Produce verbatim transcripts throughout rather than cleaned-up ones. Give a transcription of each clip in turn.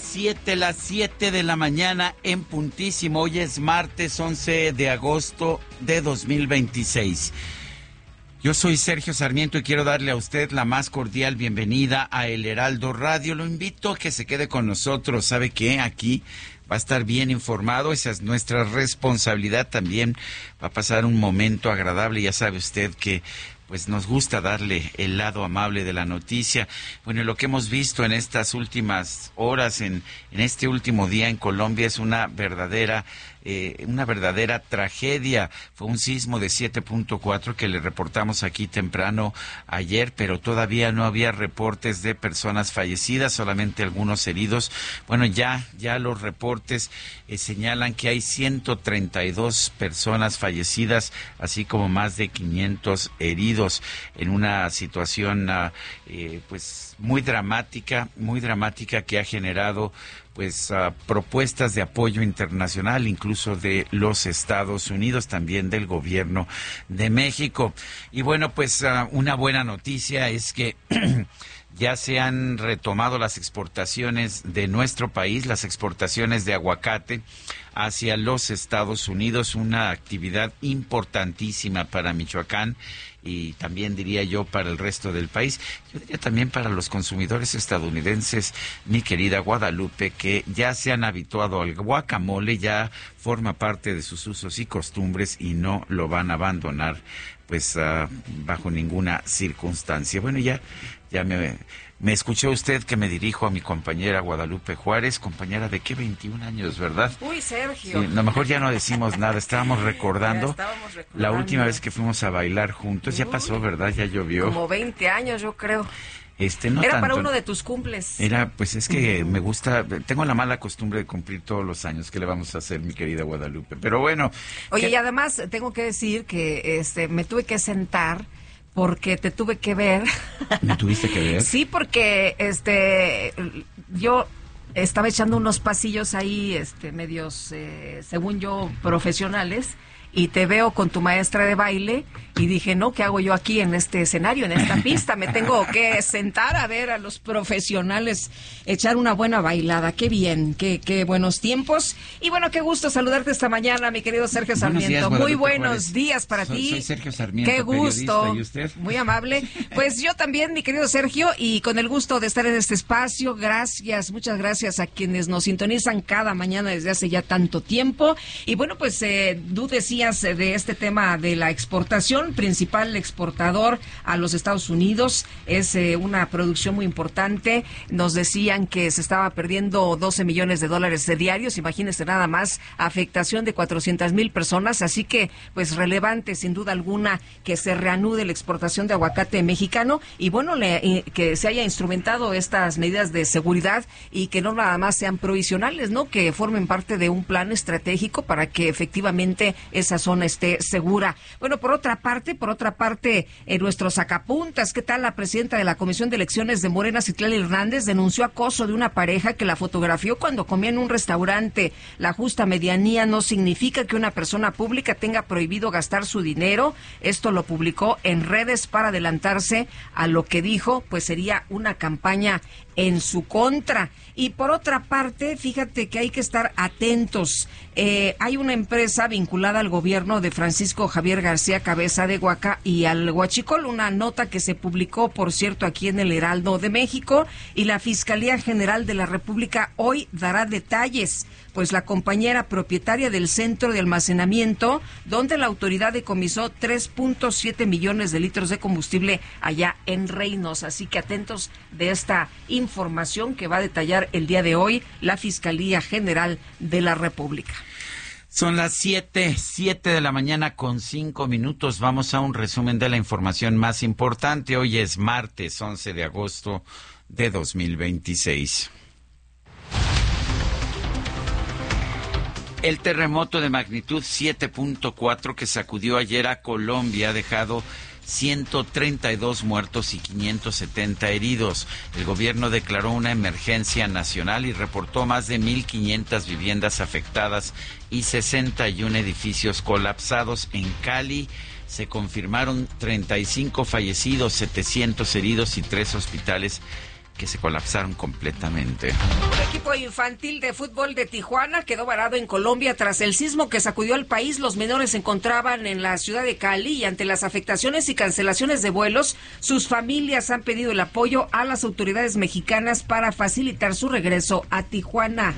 siete, las siete de la mañana en puntísimo. Hoy es martes once de agosto de dos mil veintiséis. Yo soy Sergio Sarmiento y quiero darle a usted la más cordial bienvenida a El Heraldo Radio. Lo invito a que se quede con nosotros. ¿Sabe qué? Aquí va a estar bien informado. Esa es nuestra responsabilidad también. Va a pasar un momento agradable. Ya sabe usted que pues nos gusta darle el lado amable de la noticia. Bueno, lo que hemos visto en estas últimas horas, en, en este último día en Colombia, es una verdadera, eh, una verdadera tragedia. Fue un sismo de siete punto cuatro que le reportamos aquí temprano ayer, pero todavía no había reportes de personas fallecidas, solamente algunos heridos. Bueno, ya, ya los reportes eh, señalan que hay ciento treinta y dos personas fallecidas, así como más de quinientos heridos, en una situación uh, eh, pues muy dramática, muy dramática que ha generado pues uh, propuestas de apoyo internacional, incluso de los Estados Unidos, también del gobierno de México. Y bueno, pues uh, una buena noticia es que ya se han retomado las exportaciones de nuestro país, las exportaciones de aguacate hacia los Estados Unidos, una actividad importantísima para Michoacán y también diría yo para el resto del país. Yo diría también para los consumidores estadounidenses, mi querida Guadalupe, que ya se han habituado al guacamole, ya forma parte de sus usos y costumbres y no lo van a abandonar pues uh, bajo ninguna circunstancia. Bueno, ya, ya me... Me escuchó usted que me dirijo a mi compañera Guadalupe Juárez, compañera de qué veintiún años, ¿verdad? Uy, Sergio. Sí, a lo mejor ya no decimos nada, estábamos recordando, estábamos recordando la última vez que fuimos a bailar juntos. Ya pasó, ¿verdad? Ya llovió. Como veinte años, yo creo. Este, no Era tanto. Para uno de tus cumples. Era, pues es que me gusta, tengo la mala costumbre de cumplir todos los años. ¿Qué le vamos a hacer, mi querida Guadalupe? Pero bueno. Oye, ¿qué? Y además tengo que decir que este me tuve que sentar porque te tuve que ver. ¿Me tuviste que ver? Sí, porque este yo estaba echando unos pasillos ahí, este medios, eh, según yo, profesionales, y te veo con tu maestra de baile y dije, no, ¿qué hago yo aquí en este escenario, en esta pista? Me tengo que sentar a ver a los profesionales echar una buena bailada. Qué bien, qué, qué buenos tiempos. Y bueno, qué gusto saludarte esta mañana, mi querido Sergio Sarmiento. Buenos días, Muy buenos Juárez. días para soy, ti. Soy Sergio Sarmiento, qué gusto. ¿Y usted? Muy amable. Pues yo también, mi querido Sergio, y con el gusto de estar en este espacio. Gracias, muchas gracias a quienes nos sintonizan cada mañana desde hace ya tanto tiempo. Y bueno, pues eh, tú decías de este tema de la exportación, principal exportador a los Estados Unidos, es eh, una producción muy importante. Nos decían que se estaba perdiendo doce millones de dólares de diarios, imagínense nada más, afectación de cuatrocientas mil personas, así que pues relevante sin duda alguna que se reanude la exportación de aguacate mexicano y bueno, le, eh, que se haya instrumentado estas medidas de seguridad y que no nada más sean provisionales, ¿no? Que formen parte de un plan estratégico para que efectivamente esa zona esté segura. Bueno, por otra parte, por otra parte, en nuestros sacapuntas, ¿qué tal? La presidenta de la Comisión de Elecciones de Morena, Citlali Hernández, denunció acoso de una pareja que la fotografió cuando comía en un restaurante. La justa medianía no significa que una persona pública tenga prohibido gastar su dinero. Esto lo publicó en redes para adelantarse a lo que dijo, pues sería una campaña en su contra. Y por otra parte, fíjate que hay que estar atentos. Eh, hay una empresa vinculada al gobierno de Francisco Javier García Cabeza de Vaca y al Huachicol, una nota que se publicó, por cierto, aquí en el Heraldo de México, y la Fiscalía General de la República hoy dará detalles, pues la compañera propietaria del centro de almacenamiento, donde la autoridad decomisó tres punto siete millones de litros de combustible allá en Reynosa. Así que atentos de esta información que va a detallar el día de hoy la Fiscalía General de la República. Son las siete, siete de la mañana con cinco minutos. Vamos a un resumen de la información más importante. Hoy es martes once de agosto de dos mil veintiséis. El terremoto de magnitud siete punto cuatro que sacudió ayer a Colombia ha dejado ciento treinta y dos muertos y quinientos setenta heridos. El gobierno declaró una emergencia nacional y reportó más de mil quinientas viviendas afectadas y sesenta y un edificios colapsados. En Cali se confirmaron treinta y cinco fallecidos, setecientos heridos y tres hospitales que se colapsaron completamente. El equipo infantil de fútbol de Tijuana quedó varado en Colombia tras el sismo que sacudió al país. Los menores se encontraban en la ciudad de Cali y ante las afectaciones y cancelaciones de vuelos, sus familias han pedido el apoyo a las autoridades mexicanas para facilitar su regreso a Tijuana.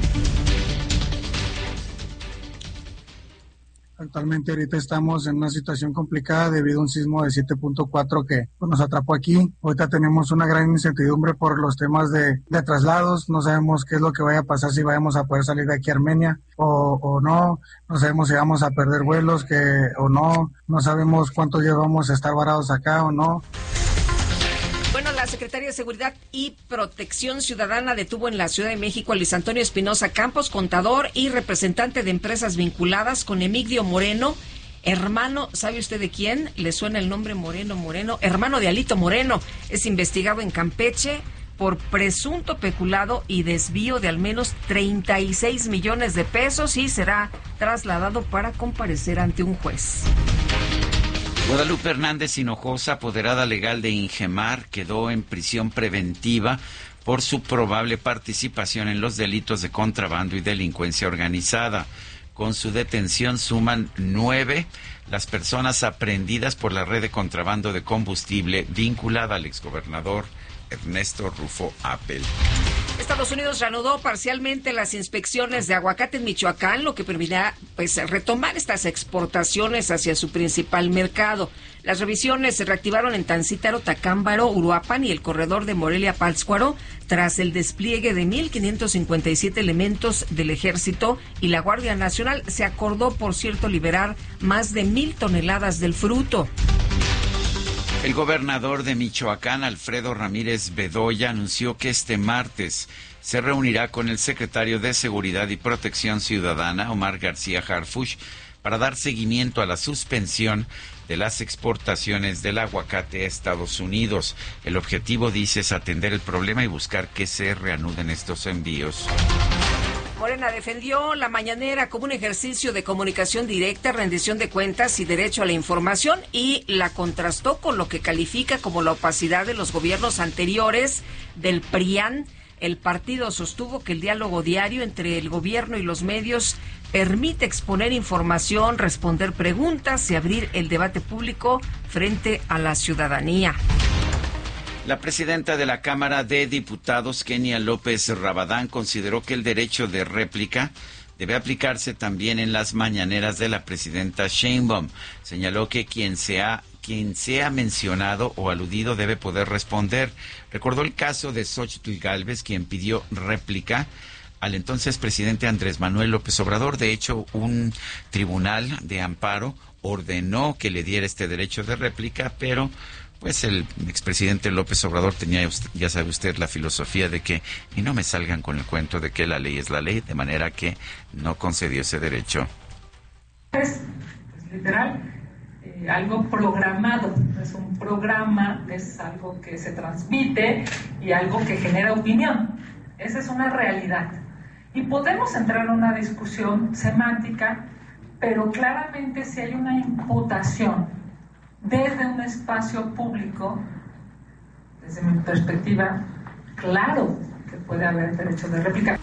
Actualmente ahorita estamos en una situación complicada debido a un sismo de siete punto cuatro que pues, nos atrapó aquí. Ahorita tenemos una gran incertidumbre por los temas de, de traslados. No sabemos qué es lo que vaya a pasar, si vayamos a poder salir de aquí a Armenia o, o no. No sabemos si vamos a perder vuelos que, o no. No sabemos cuántos días vamos a estar varados acá o no. Bueno, la Secretaría de Seguridad y Protección Ciudadana detuvo en la Ciudad de México a Luis Antonio Espinosa Campos, contador y representante de empresas vinculadas con Emigdio Moreno, hermano, ¿sabe usted de quién? ¿Le suena el nombre Moreno Moreno? Hermano de Alito Moreno. Es investigado en Campeche por presunto peculado y desvío de al menos treinta y seis millones de pesos y será trasladado para comparecer ante un juez. Guadalupe Hernández Hinojosa, apoderada legal de Ingemar, quedó en prisión preventiva por su probable participación en los delitos de contrabando y delincuencia organizada. Con su detención suman nueve las personas aprehendidas por la red de contrabando de combustible vinculada al exgobernador Ernesto Rufo Appel. Estados Unidos reanudó parcialmente las inspecciones de aguacate en Michoacán, lo que permitirá pues retomar estas exportaciones hacia su principal mercado. Las revisiones se reactivaron en Tancítaro, Tacámbaro, Uruapan y el corredor de Morelia-Pátzcuaro tras el despliegue de mil quinientos cincuenta y siete elementos del Ejército y la Guardia Nacional. Se acordó, por cierto, liberar más de mil toneladas del fruto. El gobernador de Michoacán, Alfredo Ramírez Bedoya, anunció que este martes se reunirá con el secretario de Seguridad y Protección Ciudadana, Omar García Harfuch, para dar seguimiento a la suspensión de las exportaciones del aguacate a Estados Unidos. El objetivo, dice, es atender el problema y buscar que se reanuden estos envíos. Morena defendió la mañanera como un ejercicio de comunicación directa, rendición de cuentas y derecho a la información y la contrastó con lo que califica como la opacidad de los gobiernos anteriores del P R I A N. El partido sostuvo que el diálogo diario entre el gobierno y los medios permite exponer información, responder preguntas y abrir el debate público frente a la ciudadanía. La presidenta de la Cámara de Diputados, Kenia López Rabadán, consideró que el derecho de réplica debe aplicarse también en las mañaneras de la presidenta Sheinbaum. Señaló que quien sea, quien sea mencionado o aludido debe poder responder. Recordó el caso de Xóchitl Gálvez, quien pidió réplica al entonces presidente Andrés Manuel López Obrador. De hecho, un tribunal de amparo ordenó que le diera este derecho de réplica, pero pues el expresidente López Obrador tenía, ya sabe usted, la filosofía de que, y no me salgan con el cuento de que la ley es la ley, de manera que no concedió ese derecho. Es, es literal, eh, algo programado, es un programa, es algo que se transmite y algo que genera opinión. Esa es una realidad. Y podemos entrar en una discusión semántica, pero claramente si hay una imputación desde un espacio público, desde mi perspectiva, claro que puede haber derecho de réplica.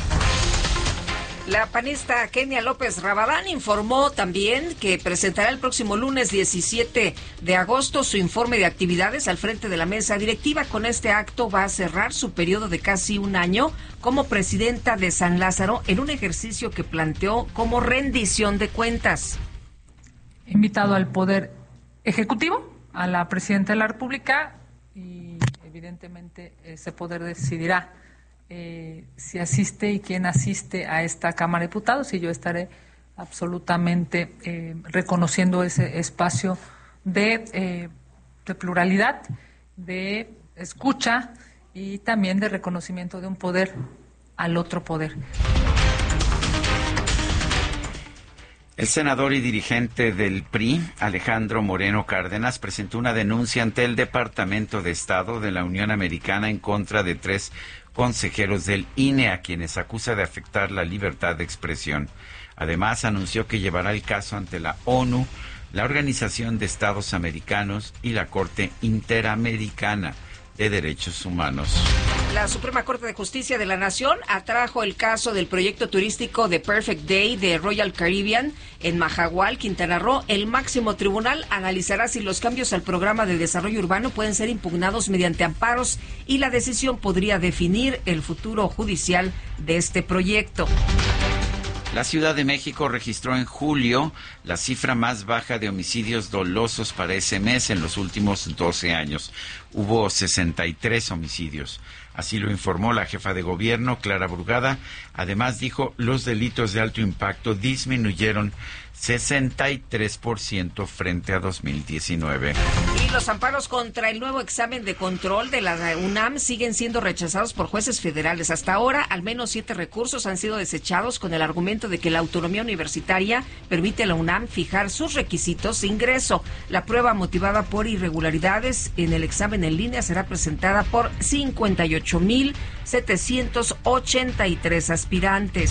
La panista Kenia López Rabadán informó también que presentará el próximo lunes diecisiete de agosto su informe de actividades al frente de la mesa directiva. Con este acto va a cerrar su periodo de casi un año como presidenta de San Lázaro en un ejercicio que planteó como rendición de cuentas. Invitado al Poder Ejecutivo, a la Presidenta de la República, y evidentemente ese poder decidirá eh, si asiste y quién asiste a esta Cámara de Diputados, y yo estaré absolutamente eh, reconociendo ese espacio de, eh, de pluralidad, de escucha y también de reconocimiento de un poder al otro poder. El senador y dirigente del P R I, Alejandro Moreno Cárdenas, presentó una denuncia ante el Departamento de Estado de la Unión Americana en contra de tres consejeros del I N E, a quienes acusa de afectar la libertad de expresión. Además, anunció que llevará el caso ante la ONU, la Organización de Estados Americanos y la Corte Interamericana de Derechos Humanos. La Suprema Corte de Justicia de la Nación atrajo el caso del proyecto turístico de Perfect Day de Royal Caribbean en Majagual, Quintana Roo. El máximo tribunal analizará si los cambios al programa de desarrollo urbano pueden ser impugnados mediante amparos y la decisión podría definir el futuro judicial de este proyecto. La Ciudad de México registró en julio la cifra más baja de homicidios dolosos para ese mes en los últimos doce años. Hubo sesenta y tres homicidios. Así lo informó la jefa de gobierno, Clara Brugada. Además dijo, los delitos de alto impacto disminuyeron sesenta y tres por ciento frente a dos mil diecinueve. Y los amparos contra el nuevo examen de control de la UNAM siguen siendo rechazados por jueces federales. Hasta ahora, al menos siete recursos han sido desechados con el argumento de que la autonomía universitaria permite a la UNAM fijar sus requisitos de ingreso. La prueba motivada por irregularidades en el examen en línea será presentada por cincuenta y ocho mil setecientos ochenta y tres aspirantes.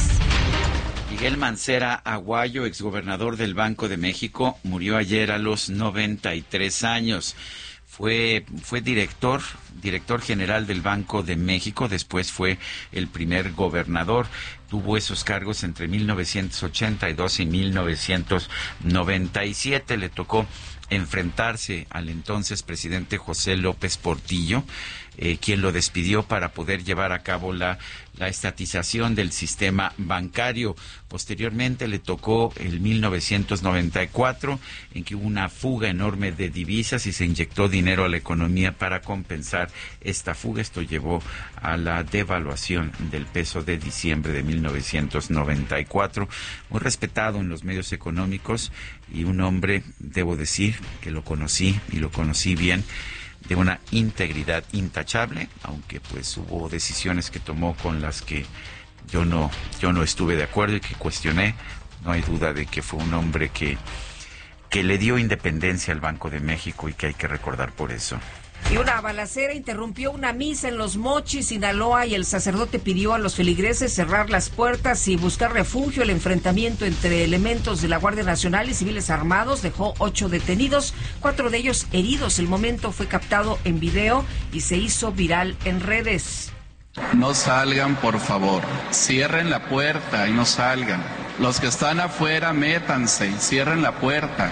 Miguel Mancera Aguayo, exgobernador del Banco de México, murió ayer a los noventa y tres años. Fue, fue director, director general del Banco de México, después fue el primer gobernador. Tuvo esos cargos entre mil novecientos ochenta y dos y mil novecientos noventa y siete. Le tocó enfrentarse al entonces presidente José López Portillo, eh, quien lo despidió para poder llevar a cabo la, la estatización del sistema bancario. Posteriormente le tocó el mil novecientos noventa y cuatro, en que hubo una fuga enorme de divisas y se inyectó dinero a la economía para compensar esta fuga. Esto llevó a la devaluación del peso de diciembre de mil novecientos noventa y cuatro. Muy respetado en los medios económicos y un hombre, debo decir, que lo conocí y lo conocí bien, de una integridad intachable, aunque pues hubo decisiones que tomó con las que yo no, yo no estuve de acuerdo y que cuestioné. No hay duda de que fue un hombre que, que le dio independencia al Banco de México y que hay que recordar por eso. Y una balacera interrumpió una misa en Los Mochis, Sinaloa, y el sacerdote pidió a los feligreses cerrar las puertas y buscar refugio. El enfrentamiento entre elementos de la Guardia Nacional y civiles armados dejó ocho detenidos, cuatro de ellos heridos. El momento fue captado en video y se hizo viral en redes. No salgan, por favor. Cierren la puerta y no salgan. Los que están afuera, métanse y cierren la puerta.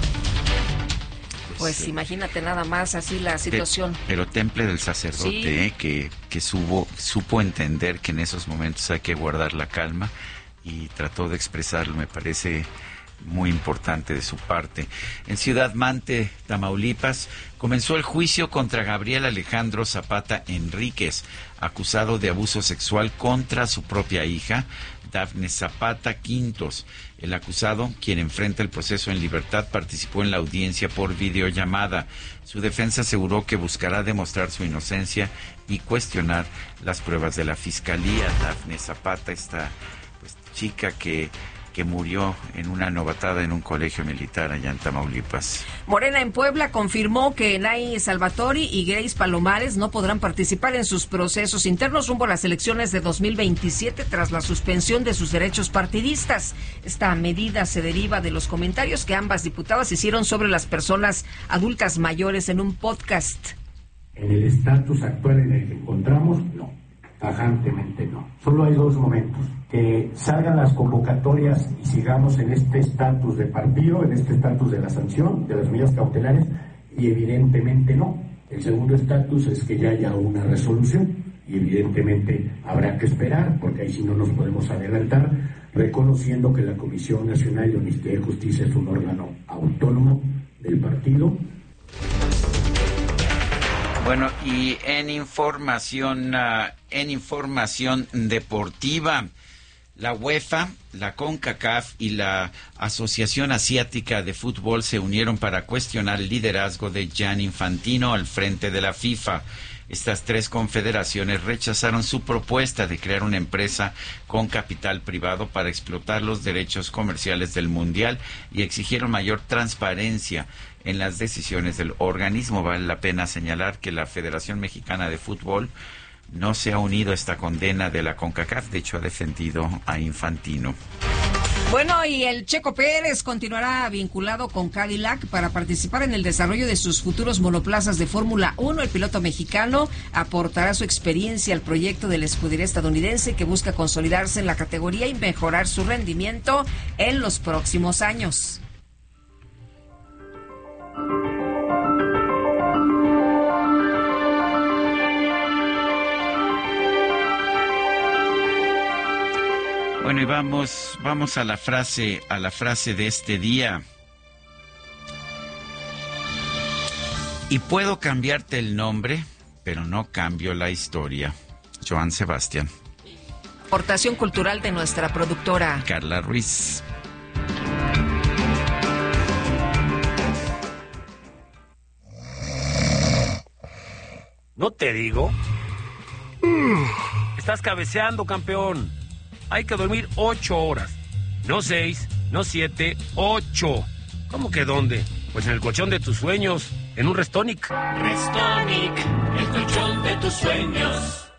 Pues imagínate nada más así la situación. Pero, pero temple del sacerdote, sí. eh, que, que supo, supo entender que en esos momentos hay que guardar la calma y trató de expresarlo, me parece muy importante de su parte. En Ciudad Mante, Tamaulipas, comenzó el juicio contra Gabriel Alejandro Zapata Enríquez, acusado de abuso sexual contra su propia hija, Dafne Zapata Quintos. El acusado, quien enfrenta el proceso en libertad, participó en la audiencia por videollamada. Su defensa aseguró que buscará demostrar su inocencia y cuestionar las pruebas de la fiscalía. Dafne Zapata, esta pues, chica que que murió en una novatada en un colegio militar allá en Tamaulipas. Morena en Puebla confirmó que Nay Salvatori y Grace Palomares no podrán participar en sus procesos internos rumbo a las elecciones de dos mil veintisiete tras la suspensión de sus derechos partidistas. Esta medida se deriva de los comentarios que ambas diputadas hicieron sobre las personas adultas mayores en un podcast. En el estatus actual en el que encontramos, no. Tajantemente no. Solo hay dos momentos: que salgan las convocatorias y sigamos en este estatus de partido, en este estatus de la sanción, de las medidas cautelares, y evidentemente no. El segundo estatus es que ya haya una resolución, y evidentemente habrá que esperar, porque ahí sí no nos podemos adelantar, reconociendo que la Comisión Nacional de Honestidad y Justicia es un órgano autónomo del partido. Bueno, y en información, uh, en información deportiva, la UEFA, la CONCACAF y la Asociación Asiática de Fútbol se unieron para cuestionar el liderazgo de Gianni Infantino al frente de la FIFA. Estas tres confederaciones rechazaron su propuesta de crear una empresa con capital privado para explotar los derechos comerciales del Mundial y exigieron mayor transparencia en las decisiones del organismo. Vale la pena señalar que la Federación Mexicana de Fútbol no se ha unido a esta condena de la CONCACAF, de hecho ha defendido a Infantino. Bueno, y el Checo Pérez continuará vinculado con Cadillac para participar en el desarrollo de sus futuros monoplazas de Fórmula uno. El piloto mexicano aportará su experiencia al proyecto de la escudería estadounidense que busca consolidarse en la categoría y mejorar su rendimiento en los próximos años. Bueno, y vamos, vamos a la frase, a la frase de este día. Y puedo cambiarte el nombre, pero no cambio la historia. Joan Sebastián. Aportación cultural de nuestra productora Carla Ruiz. ¿No te digo? Estás cabeceando, campeón. Hay que dormir ocho horas. No seis, no siete, ocho. ¿Cómo que dónde? Pues en el colchón de tus sueños, en un Restonic. Restonic, el colchón de tus sueños.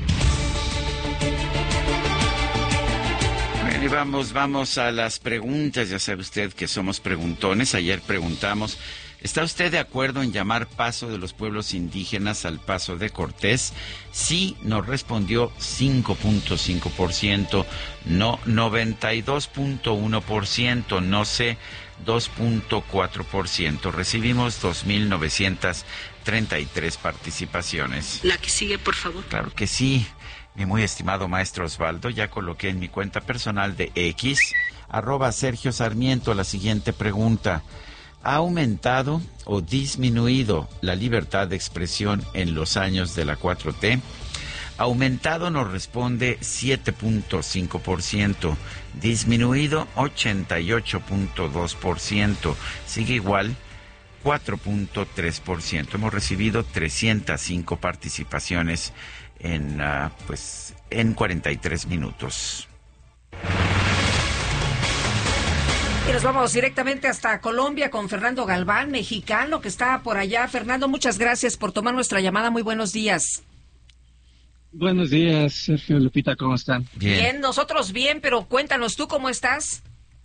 Bueno, y vamos, vamos a las preguntas. Ya sabe usted que somos preguntones. Ayer preguntamos, ¿está usted de acuerdo en llamar Paso de los Pueblos Indígenas al Paso de Cortés? Sí, nos respondió cinco punto cinco por ciento, no noventa y dos punto uno por ciento, no sé dos punto cuatro por ciento. Recibimos dos mil novecientas treinta y tres participaciones. La que sigue, por favor. Claro que sí. Mi muy estimado maestro Osvaldo, ya coloqué en mi cuenta personal de X, arroba Sergio Sarmiento, la siguiente pregunta. ¿Ha aumentado o disminuido la libertad de expresión en los años de la cuatro T? Aumentado nos responde siete punto cinco por ciento, disminuido ochenta y ocho punto dos por ciento, sigue igual cuatro punto tres por ciento. Hemos recibido trescientas cinco participaciones en, uh, pues, en cuarenta y tres minutos. Y nos vamos directamente hasta Colombia con Fernando Galván, mexicano, que está por allá. Fernando, muchas gracias por tomar nuestra llamada. Muy buenos días. Buenos días, Sergio, Lupita, ¿cómo están? Bien, bien, nosotros bien, pero cuéntanos, ¿tú cómo estás?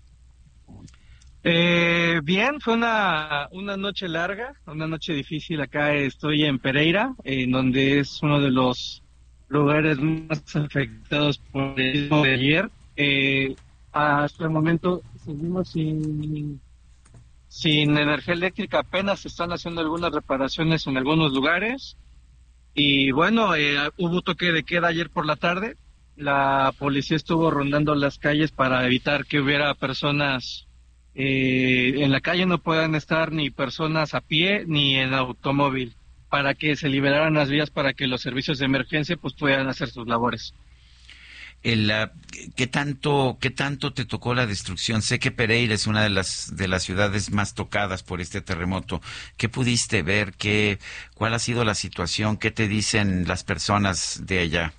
Eh, bien, fue una, una noche larga, una noche difícil. Acá estoy en Pereira, en donde es uno de los lugares más afectados por el sismo de ayer. Eh, hasta el momento seguimos sin, sin energía eléctrica, apenas se están haciendo algunas reparaciones en algunos lugares. Y bueno, eh, hubo toque de queda ayer por la tarde. La policía estuvo rondando las calles para evitar que hubiera personas eh, en la calle. No puedan estar ni personas a pie ni en automóvil, para que se liberaran las vías para que los servicios de emergencia pues puedan hacer sus labores. El, uh, ¿qué tanto, qué tanto te tocó la destrucción? Sé que Pereira es una de las de las ciudades más tocadas por este terremoto. ¿Qué pudiste ver? ¿Qué, cuál ha sido la situación? ¿Qué te dicen las personas de allá?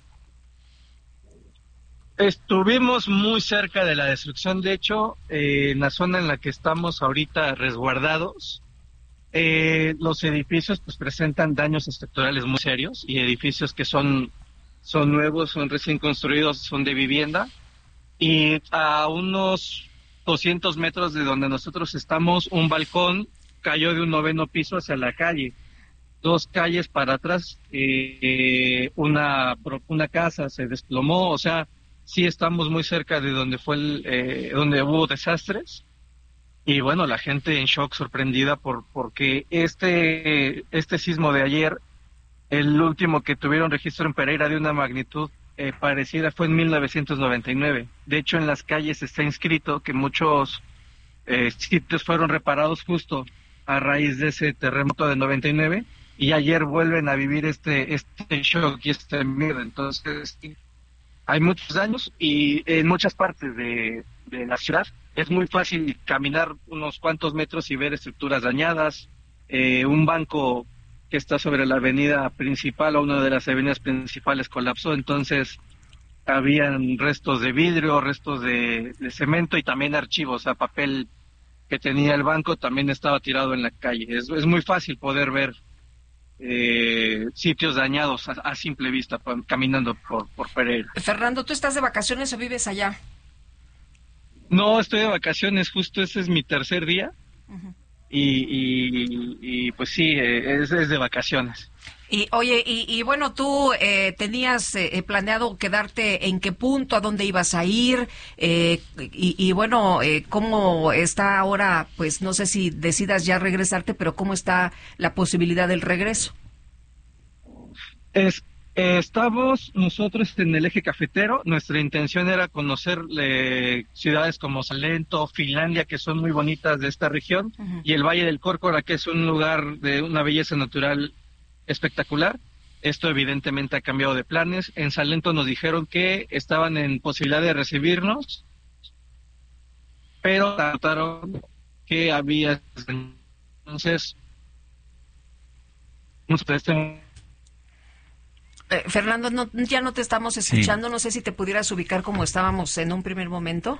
Estuvimos muy cerca de la destrucción. De hecho, eh, en la zona en la que estamos ahorita resguardados, eh, los edificios pues presentan daños estructurales muy serios, y edificios que son son nuevos, son recién construidos, son de vivienda, y a unos doscientos metros de donde nosotros estamos, un balcón cayó de un noveno piso hacia la calle. Dos calles para atrás, eh, una, una casa se desplomó. O sea, sí estamos muy cerca de donde fue el, eh, donde hubo desastres. Y bueno, la gente en shock, sorprendida por porque este, este sismo de ayer, el último que tuvieron registro en Pereira de una magnitud eh, parecida fue en mil novecientos noventa y nueve. De hecho, en las calles está inscrito que muchos eh, sitios fueron reparados justo a raíz de ese terremoto de noventa y nueve, y ayer vuelven a vivir este este shock y este miedo. Entonces, hay muchos daños, y en muchas partes de, de la ciudad es muy fácil caminar unos cuantos metros y ver estructuras dañadas. Eh, un banco que está sobre la avenida principal, o una de las avenidas principales, colapsó. Entonces habían restos de vidrio, restos de, de cemento, y también archivos, o sea, papel que tenía el banco también estaba tirado en la calle. Es, es muy fácil poder ver eh, sitios dañados a, a simple vista caminando por, por Pereira. Fernando, ¿tú estás de vacaciones o vives allá? No, estoy de vacaciones, justo ese es mi tercer día. Uh-huh. y, y, y pues sí, es, es de vacaciones. Y oye, y, y bueno, tú eh, tenías eh, planeado quedarte en qué punto, a dónde ibas a ir, eh, y, y bueno, eh, cómo está ahora, pues no sé si decidas ya regresarte, pero cómo está la posibilidad del regreso. Es, eh, estamos nosotros en el eje cafetero. Nuestra intención era conocer eh, ciudades como Salento, Finlandia, que son muy bonitas de esta región, uh-huh. y el Valle del Córcora, que es un lugar de una belleza natural espectacular. Esto evidentemente ha cambiado de planes. En Salento nos dijeron que estaban en posibilidad de recibirnos, pero trataron que había entonces este Eh, Fernando, no, ya no te estamos escuchando. Sí. No sé si te pudieras ubicar como estábamos en un primer momento.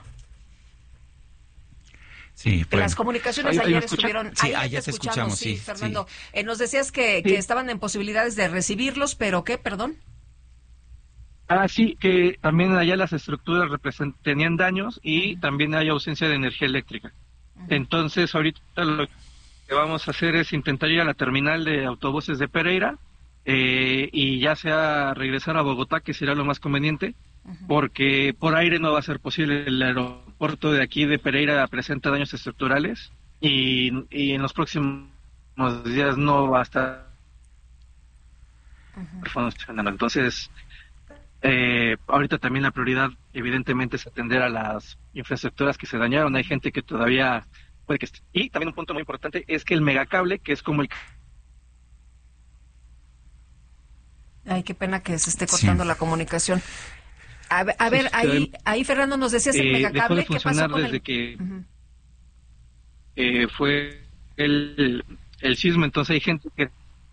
Sí, pues, las comunicaciones ¿ahí, ayer ahí estuvieron... Sí, ahí ya te escuchamos, sí, sí, Fernando. Sí. Eh, nos decías que, sí. que estaban en posibilidades de recibirlos, pero ¿qué? Perdón. Ah, sí, que también allá las estructuras represent- tenían daños y uh-huh. también hay ausencia de energía eléctrica. Uh-huh. Entonces, ahorita lo que vamos a hacer es intentar ir a la terminal de autobuses de Pereira, Eh, y ya sea regresar a Bogotá, que será lo más conveniente, uh-huh. porque por aire no va a ser posible. El aeropuerto de aquí de Pereira presenta daños estructurales y, y en los próximos días no va a estar uh-huh. funcionando. Entonces, eh, ahorita también la prioridad evidentemente es atender a las infraestructuras que se dañaron. Hay gente que todavía puede que esté. Y también un punto muy importante es que el megacable, que es como el Ay, qué pena que se esté cortando sí. la comunicación. A, a ver, sí, ahí, ahí Fernando nos decías el eh, megacable. Dejó de funcionar ¿Qué pasó con desde el... que uh-huh. eh, fue el, el sismo, entonces hay gente que...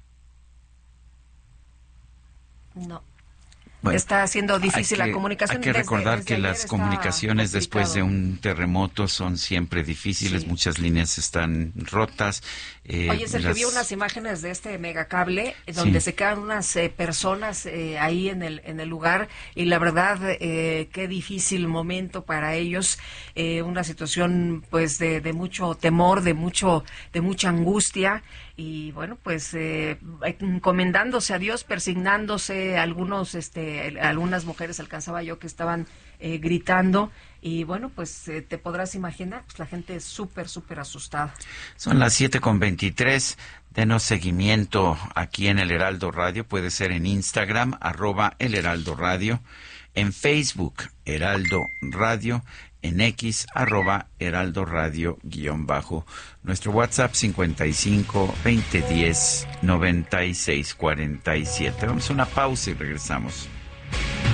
No. Bueno, está siendo difícil que, la comunicación. Hay que desde, recordar desde que las comunicaciones complicado. Después de un terremoto son siempre difíciles, sí. muchas líneas están rotas. Eh, Oye, Sergio, las... vi unas imágenes de este megacable donde sí. se quedan unas eh, personas eh, ahí en el en el lugar y la verdad, eh, qué difícil momento para ellos, eh, una situación pues de, de mucho temor, de mucho de mucha angustia. Y bueno, pues eh, encomendándose a Dios, persignándose, algunos, este, algunas mujeres alcanzaba yo que estaban eh, gritando y bueno, pues eh, te podrás imaginar, pues la gente es súper, súper asustada. Son las siete con veintitrés, denos seguimiento aquí en El Heraldo Radio, puede ser en Instagram, arroba El Heraldo Radio, en Facebook, Heraldo Radio, en X, arroba Heraldo Radio guión bajo. Nuestro WhatsApp cincuenta y cinco, veinte diez, noventa y seis cuarenta y siete. Vamos a una pausa y regresamos.